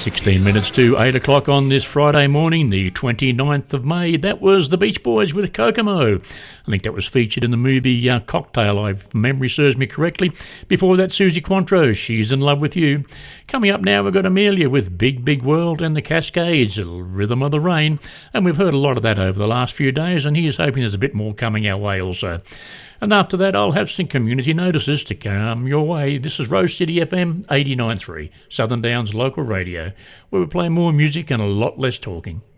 16 minutes to 8 o'clock on this Friday morning, the 29th of May. That was the Beach Boys with Kokomo. I think that was featured in the movie Cocktail, if memory serves me correctly. Before that, Susie Quantrill, She's in Love with You. Coming up now, we've got Amelia with Big Big World and the Cascades, Rhythm of the Rain. And we've heard a lot of that over the last few days, and here's hoping there's a bit more coming our way also. And after that, I'll have some community notices to come your way. This is Rose City FM 89.3, Southern Downs Local Radio, where we play more music and a lot less talking.